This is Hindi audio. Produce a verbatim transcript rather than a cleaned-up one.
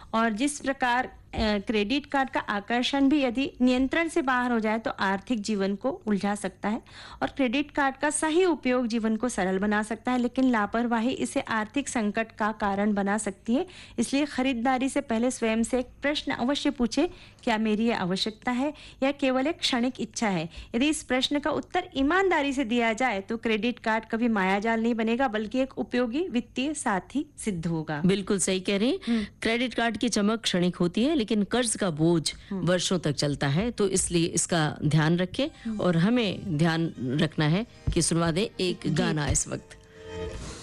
और जिस प्रकार क्रेडिट कार्ड का आकर्षण भी यदि नियंत्रण से बाहर हो जाए तो आर्थिक जीवन को उलझा सकता है। और क्रेडिट कार्ड का सही उपयोग जीवन को सरल बना सकता है, लेकिन लापरवाही इसे आर्थिक संकट का कारण बना सकती है। इसलिए खरीदारी से पहले स्वयं से एक प्रश्न अवश्य पूछे, क्या मेरी ये आवश्यकता है या केवल एक क्षणिक इच्छा है? यदि इस प्रश्न का उत्तर ईमानदारी से दिया जाए तो क्रेडिट कार्ड कभी मायाजाल नहीं बनेगा, बल्कि एक उपयोगी वित्तीय साथी सिद्ध होगा। बिल्कुल सही कह रही हैं। क्रेडिट कार्ड की चमक क्षणिक होती है, लेकिन कर्ज का बोझ वर्षों तक चलता है। तो इसलिए इसका ध्यान रखें और हमें ध्यान रखना है कि सुनवा दें एक गाना इस वक्त।